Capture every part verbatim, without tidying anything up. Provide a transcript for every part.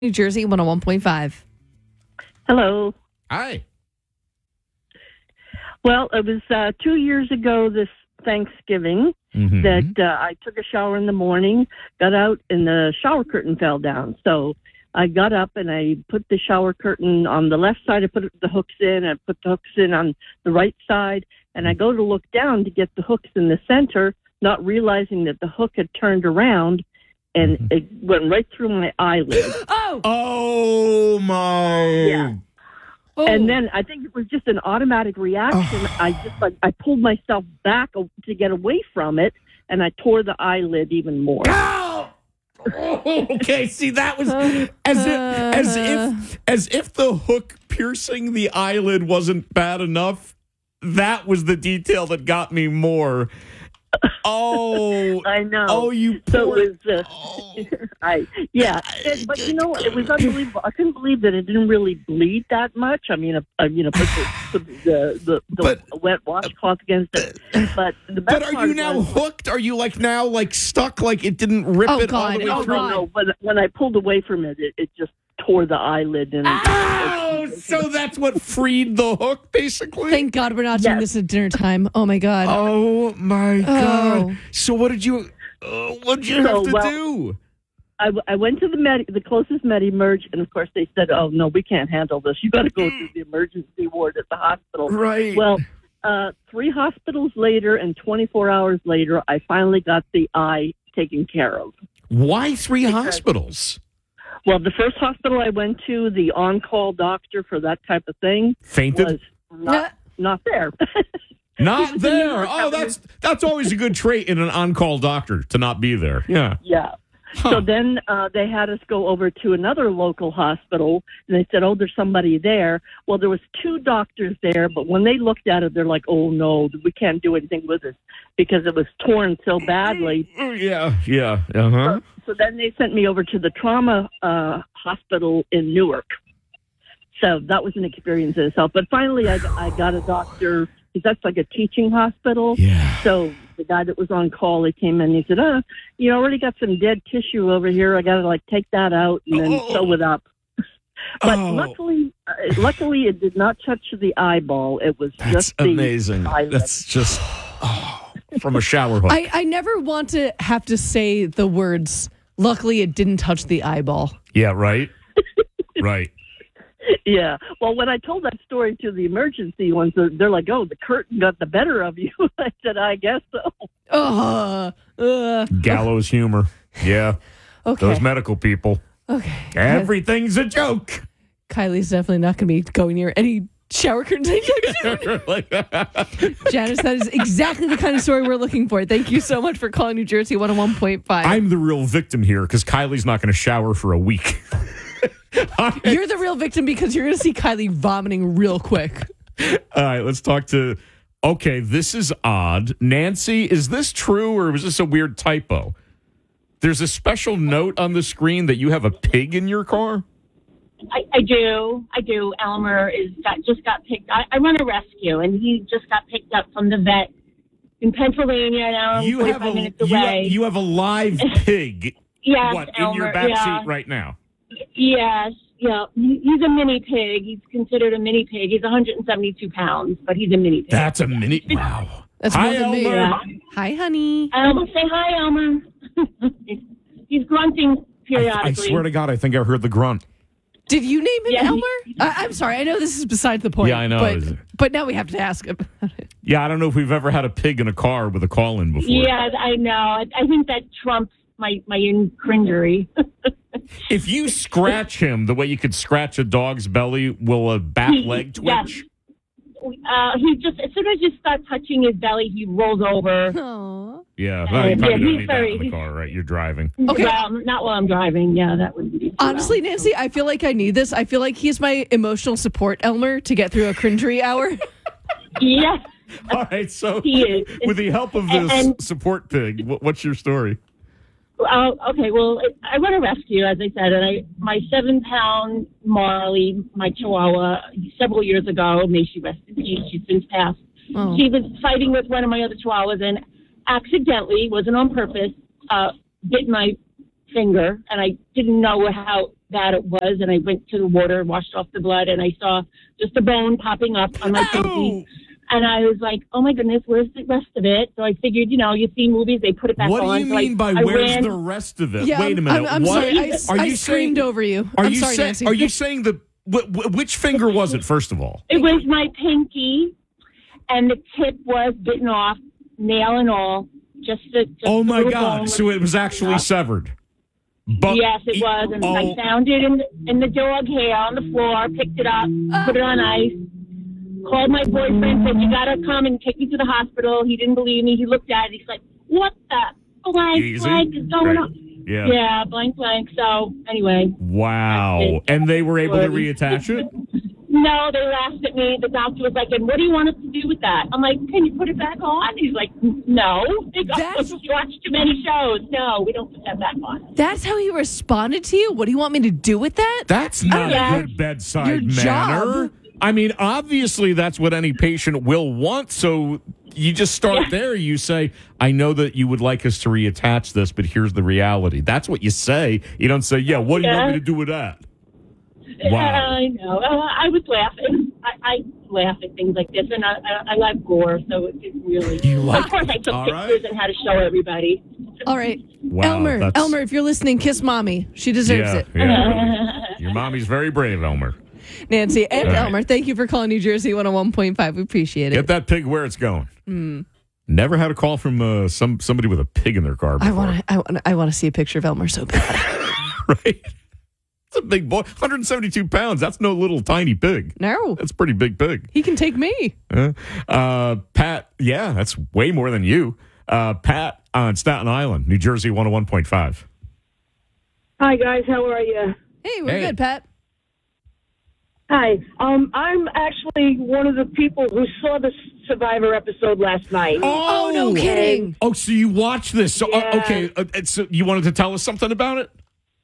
New Jersey one oh one point five. Hello. Hi. Well, it was uh, two years ago this Thanksgiving Mm-hmm. that uh, I took a shower in the morning, got out, and the shower curtain fell down. So I got up and I put the shower curtain on the left side. I put the hooks in. I put the hooks in on the right side. And I go to look down to get the hooks in the center, not realizing that the hook had turned around and Mm-hmm. it went right through my eyelid. Oh! Oh, my. Yeah. oh. And then I think it was just an automatic reaction. I just like I pulled myself back to get away from it, and I tore the eyelid even more. Ow! Oh, okay, see, that was as if, as if as if the hook piercing the eyelid wasn't bad enough. That was the detail that got me more. Oh, I know. Oh, you So poor. it was, uh, oh. I yeah, it- but you know it was unbelievable. I couldn't believe that it didn't really bleed that much. I mean, I, you know, put the put the, the, the But- wet washcloth against it. But the best But are part you now was, hooked? Are you like now like stuck? Like it didn't rip Oh, it all God. the way Oh, no, through? no, no. When when I pulled away from it, it, it just tore the eyelid and. Oh, so that's what freed the hook, basically. Thank God we're not doing Yes. this at dinner time. Oh, my God. Oh my God! Oh. So what did you? Uh, what did you So, have to well, do? I, w- I went to the med, the closest Medi-Merge, and of course they said, "Oh no, we can't handle this. You got to go to the emergency ward at the hospital." Right. Well, uh, three hospitals later and twenty-four hours later, I finally got the eye taken care of. Why three hospitals? Well, the first hospital I went to, the on-call doctor for that type of thing Fainted? was not not there. Not was there. another Oh, company. that's that's always a good trait in an on-call doctor to not be there. Yeah. Yeah. Huh. So then uh, they had us go over to another local hospital, and they said, "Oh, there's somebody there." Well, there was two doctors there, but when they looked at it, they're like, "Oh no, we can't do anything with it because it was torn so badly." Yeah. Yeah. Uh huh. So then they sent me over to the trauma uh, hospital in Newark. So that was an experience in itself. But finally, I, I got a doctor because that's like a teaching hospital. Yeah. So the guy that was on call, he came in and he said, "Oh, you already got some dead tissue over here. I got to like take that out and then Oh. sew it up." But Oh. luckily, uh, luckily it did not touch the eyeball. It was That's just the amazing. eyelid. That's just oh, from a shower hook. I, I never want to have to say the words, luckily it didn't touch the eyeball. yeah. Right. Right. Yeah. Well, when I told that story to the emergency ones, they're, they're like, "Oh, the curtain got the better of you." I said, "I guess so." Uh, uh, Gallows humor. Yeah. okay. Those medical people. Okay. Everything's a joke. Kylie's definitely not going to be going near any shower curtains anytime soon. Like- Janice, that is exactly the kind of story we're looking for. Thank you so much for calling New Jersey one oh one point five. I'm the real victim here because Kylie's not going to shower for a week. You're the real victim because you're going to see Kylie vomiting real quick. All right, let's talk to. Okay, this is odd. Nancy, is this true or was this a weird typo? There's a special note on the screen that you have a pig in your car? I, I do. I do. Elmer is got, just got picked. I, I run a rescue, and he just got picked up from the vet in Pennsylvania. Now I'm You have forty-five a minutes you, away. you have a live pig. yes, what in Elmer. your back yeah. seat right now? Yes. Yeah. He- He's a mini pig. He's considered a mini pig. He's one hundred seventy-two pounds, but he's a mini pig. That's a mini. Wow. That's Hi, more than me. Elmer. Yeah. Hi, honey. Elmer, say hi, Elmer. He's grunting I, periodically. I swear to God, I think I heard the grunt. Did you name him Yeah. Elmer? I, I'm sorry. I know this is beside the point. Yeah, I know. But, but now we have to ask him. Yeah, I don't know if we've ever had a pig in a car with a call in before. Yeah, I know. I, I think that trumps my my cringery. If you scratch him the way you could scratch a dog's belly, will a bat leg Yes. twitch? Uh, he just as soon as you start touching his belly, he rolls over. Aw. Yeah, Uh, well, you probably yeah, don't he's need very- that in the car, right? You're driving. Okay. Well, not while I'm driving. Yeah, that would be. Honestly, Nancy, I feel like I need this. I feel like he's my emotional support Elmer to get through a cringery hour. Yeah, All right, so he is. with the help of this And- support pig, wh- what's your story? Uh, okay, well, I run a rescue, as I said, and I my seven pound Marley, my Chihuahua, several years ago, may she rest in peace. She's since passed. Oh. She was fighting with one of my other Chihuahuas, and accidentally, wasn't on purpose, uh, bit my finger, and I didn't know how bad it was, and I went to the water, washed off the blood, and I saw just a bone popping up on my pinky. And I was like, oh, my goodness, where's the rest of it? So I figured, you know, you see movies, they put it back what on. What do you so mean I, by I where's ran, the rest of it? Yeah, Wait a minute. I'm, I'm what? sorry. I, are I you screamed saying, over you. Are I'm you sorry, say, Nancy. Are you saying the wh- wh- which finger was it? First of all, it was my pinky, and the tip was bitten off, nail and all. Just, a, just oh my a God! So it was actually severed. But, yes, it was, and oh. I found it in in the dog hair on the floor. Picked it up, put it on ice. Called my boyfriend, said, you got to come and take me to the hospital. He didn't believe me. He looked at it. He's like, what the blank Easy. blank is going Right. on? Yeah. Yeah, blank blank. So, anyway. Wow. And they were able to reattach it? No, they laughed at me. The doctor was like, and what do you want us to do with that? I'm like, can you put it back on? He's like, no. They got That's- watch too many shows. No, we don't put that back on. That's how he responded to you? What do you want me to do with that? That's not Yeah. a good bedside Your manner. job. I mean, obviously, that's what any patient will want. So you just start Yeah. there. You say, I know that you would like us to reattach this, but here's the reality. That's what you say. You don't say, yeah, what do you Yeah. want me to do with that? Yeah, Wow. I know. Uh, I was laughing. I, I laugh at things like this, and I, I, I like gore, so it, it really. You like of course, I it? took All pictures right. and had to show everybody. All right. Wow, Elmer, that's- Elmer, if you're listening, kiss mommy. She deserves Yeah, it. yeah. Your mommy's very brave, Elmer. Nancy and All right. Elmer, thank you for calling New Jersey one oh one point five. We appreciate it. Get that pig where it's going. Mm. Never had a call from uh, some somebody with a pig in their car before. I want to I want I want to see a picture of Elmer so bad. Right? It's a big boy. one hundred seventy-two pounds. That's no little tiny pig. No. That's a pretty big pig. He can take me. Uh, uh, Pat, yeah, that's way more than you. Uh, Pat on Staten Island, New Jersey one oh one point five. Hi, guys. How are you? Hey, we're Hey. good, Pat. Hi. Um, I'm actually one of the people who saw the Survivor episode last night. Oh, no kidding. Oh, so you watched this. So, uh, Yeah. okay. Uh, so you wanted to tell us something about it?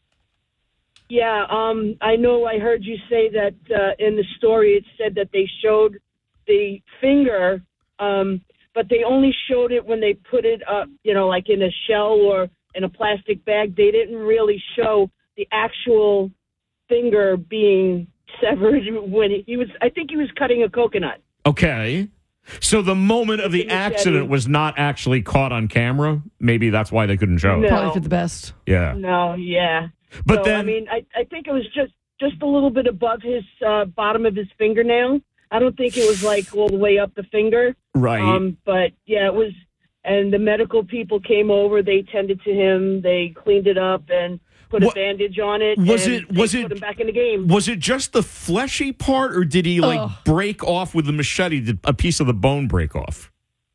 Yeah, um, I know I heard you say that uh, in the story it said that they showed the finger, um, but they only showed it when they put it up, you know, like in a shell or in a plastic bag. They didn't really show the actual finger being severed when he was, I think he was cutting a coconut. Okay. So the moment of the It was accident Eddie. was not actually caught on camera. Maybe that's why they couldn't show it. No. Probably for the best. Yeah. No, yeah. But so, then, I mean, I, I think it was just, just a little bit above his uh, bottom of his fingernail. I don't think it was like all the way up the finger. right. Um, but yeah, it was. And the medical people came over. They tended to him. They cleaned it up and put What- a bandage on it. was and it- they was put it- him back in the game? was it just the fleshy part, or did he like Ugh. break off with the machete? Did a piece of the bone break off?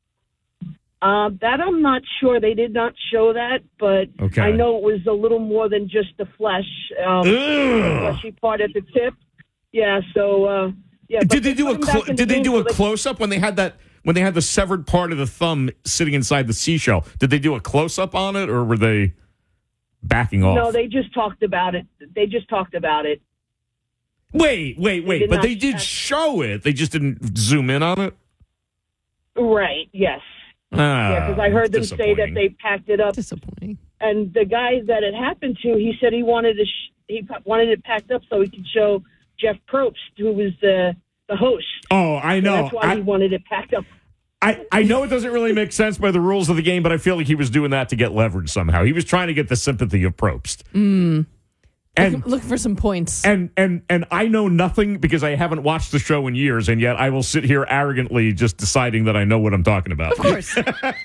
Uh, that I'm not sure. They did not show that, but Okay. I know it was a little more than just the flesh, um, the Ugh. fleshy part at the tip. Yeah. So uh, yeah. but Did they do a put him clo- back in did the they game do so a they- close up when they had that when they had the severed part of the thumb sitting inside the seashell? Did they do a close up on it, or were they backing off? No, they just talked about it. They just talked about it. wait, wait, wait. did But not they did check. show it. They just didn't zoom in on it. Right. Yes. Ah, Yeah, because I heard them that's say that disappointing. they packed it up, Disappointing. and the guy that it happened to, he said he wanted to sh- he pa- wanted it packed up so he could show Jeff Probst, who was the the host. Oh, I So know. that's why I, he wanted it packed up. I, I know it doesn't really make sense by the rules of the game, but I feel like he was doing that to get leverage somehow. He was trying to get the sympathy of Probst. Mm. And Look, look for some points. and and and I know nothing because I haven't watched the show in years, and yet I will sit here arrogantly just deciding that I know what I'm talking about. Of course.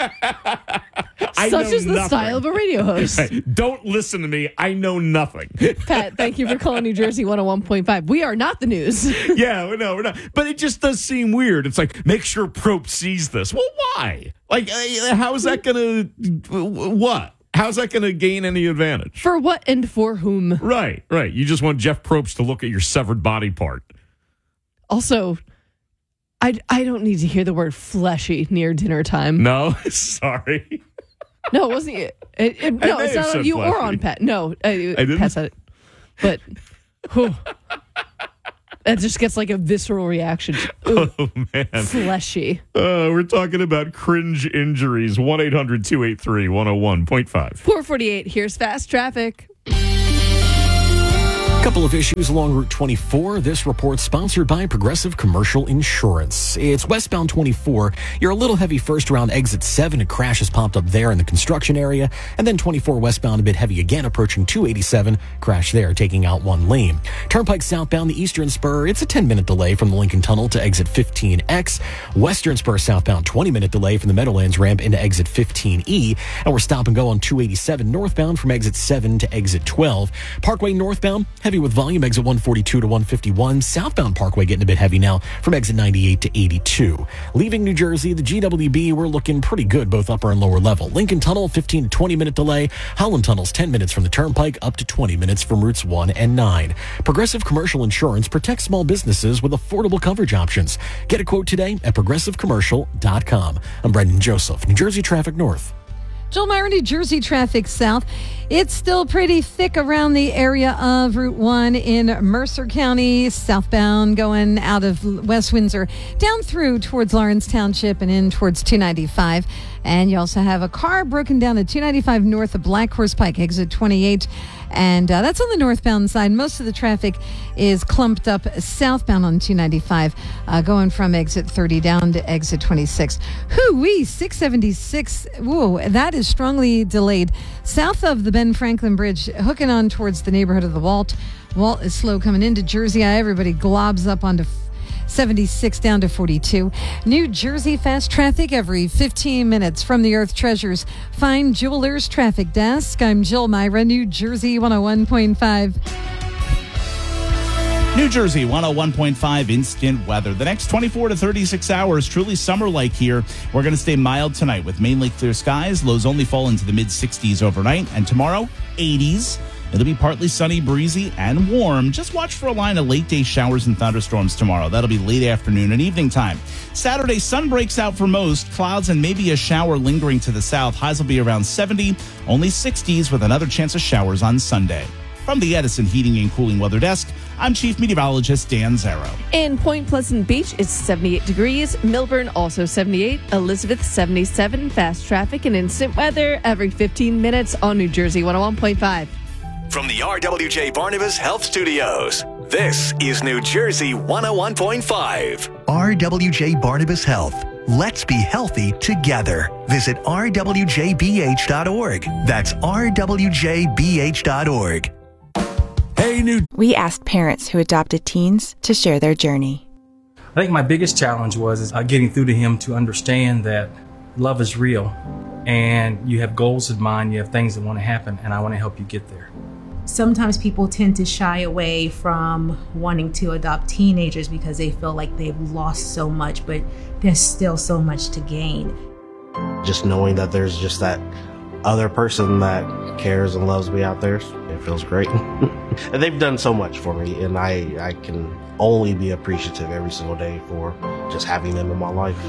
I Such know is the nothing. style of a radio host. Hey, don't listen to me. I know nothing. Pat, thank you for calling New Jersey one oh one point five. We are not the news. Yeah, no, we're not. But it just does seem weird. It's like, make sure Probst sees this. Well, why? Like, uh, how is that going to, what? How's that going to gain any advantage? For what and for whom? Right, right. You just want Jeff Probst to look at your severed body part. Also, I, I don't need to hear the word fleshy near dinner time. No, sorry. No, it wasn't you. It, it, I no, may it's have not said on you or fleshy. on Pat. No, uh, didn't? Pat said it. But whew, that just gets like a visceral reaction. Ooh, Oh, man. fleshy. Uh, we're talking about cringe injuries. one eight hundred two eight three one oh one point five. four forty-eight, here's fast traffic. Couple of issues along Route twenty-four. This report sponsored by Progressive Commercial Insurance. It's westbound twenty-four. You're a little heavy first around exit seven. A crash has popped up there in the construction area. And then twenty-four westbound a bit heavy again approaching two eighty-seven. Crash there taking out one lane. Turnpike southbound the Eastern Spur. It's a ten minute delay from the Lincoln Tunnel to exit fifteen X. Western Spur southbound twenty minute delay from the Meadowlands ramp into exit fifteen E. And we're stop and go on two eighty-seven northbound from exit seven to exit twelve. Parkway northbound heavy with volume, exit one forty-two to one fifty-one. Southbound Parkway getting a bit heavy now from exit ninety-eight to eighty-two. Leaving New Jersey, the G W B, we're looking pretty good, both upper and lower level. Lincoln Tunnel, fifteen to twenty minute delay. Holland Tunnel's ten minutes from the Turnpike, up to twenty minutes from routes one and nine. Progressive Commercial Insurance protects small businesses with affordable coverage options. Get a quote today at progressive commercial dot com. I'm Brendan Joseph, New Jersey Traffic North. Joel Meyer, New Jersey traffic south. It's still pretty thick around the area of Route one in Mercer County, southbound going out of West Windsor, down through towards Lawrence Township and in towards two ninety-five. And you also have a car broken down at two ninety-five north of Black Horse Pike, exit twenty-eight. And uh, that's on the northbound side. Most of the traffic is clumped up southbound on two ninety-five, uh, going from exit thirty down to exit twenty-six. Hoo-wee, six seventy-six. Whoa, that is strongly delayed. South of the Ben Franklin Bridge, hooking on towards the neighborhood of the Walt. Walt is slow coming into Jersey. Everybody globs up onto seventy-six down to forty-two. New Jersey fast traffic every fifteen minutes from the Earth Treasures Fine Jewelers Traffic Desk. I'm Jill Myra, New Jersey one oh one point five. New Jersey one oh one point five instant weather. The next twenty-four to thirty-six hours, truly summer-like here. We're going to stay mild tonight with mainly clear skies. Lows only fall into the mid sixties overnight. And tomorrow, eighties. It'll be partly sunny, breezy, and warm. Just watch for a line of late-day showers and thunderstorms tomorrow. That'll be late afternoon and evening time. Saturday, sun breaks out for most. Clouds and maybe a shower lingering to the south. Highs will be around seventy, only sixties with another chance of showers on Sunday. From the Edison Heating and Cooling Weather Desk, I'm Chief Meteorologist Dan Zarrow. In Point Pleasant Beach, it's seventy-eight degrees. Milburn, also seventy-eight. Elizabeth, seventy-seven. Fast traffic and instant weather every fifteen minutes on New Jersey one oh one point five. From the R W J Barnabas Health Studios, this is New Jersey one oh one point five. R W J Barnabas Health. Let's be healthy together. Visit r w j b h dot org. That's r w j b h dot org. Hey, New. We asked parents who adopted teens to share their journey. I think my biggest challenge was uh, getting through to him to understand that love is real and you have goals in mind, you have things that want to happen, and I want to help you get there. Sometimes people tend to shy away from wanting to adopt teenagers because they feel like they've lost so much, but there's still so much to gain. Just knowing that there's just that other person that cares and loves me out there, it feels great. And they've done so much for me, and I, I can only be appreciative every single day for just having them in my life.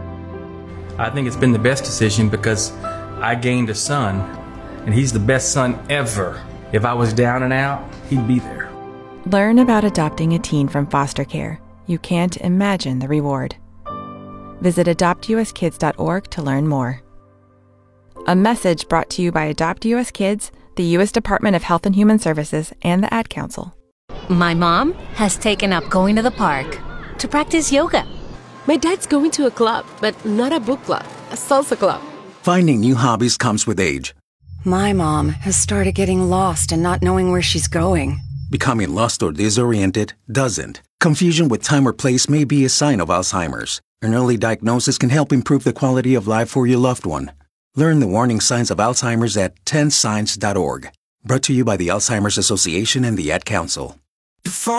I think it's been the best decision because I gained a son, and he's the best son ever. If I was down and out, he'd be there. Learn about adopting a teen from foster care. You can't imagine the reward. Visit adopt u s kids dot org to learn more. A message brought to you by Adopt U S Kids, the U S Department of Health and Human Services, and the Ad Council. My mom has taken up going to the park to practice yoga. My dad's going to a club, but not a book club, a salsa club. Finding new hobbies comes with age. My mom has started getting lost and not knowing where she's going. Becoming lost or disoriented doesn't. Confusion with time or place may be a sign of Alzheimer's. An early diagnosis can help improve the quality of life for your loved one. Learn the warning signs of Alzheimer's at ten signs dot org. Brought to you by the Alzheimer's Association and the Ad Council.